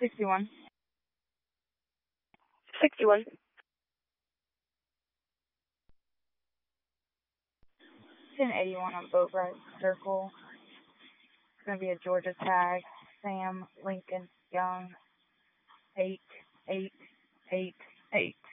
61. 61. 1081 on Boat Right Circle. It's going to be a Georgia tag. Sam Lincoln Young. 8888.